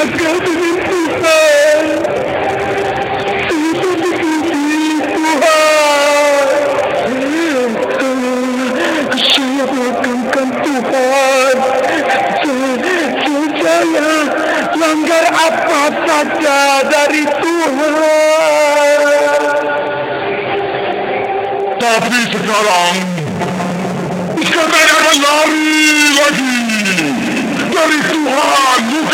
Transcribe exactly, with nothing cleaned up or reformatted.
durhaka dengan Tuhan. Saya begini Tuhan. Saya melakukan Tuhan. Saya, saya langgar apa saja dari Tuhan. Tapi sekarang, sekarang akan lari lagi dari Tuhan.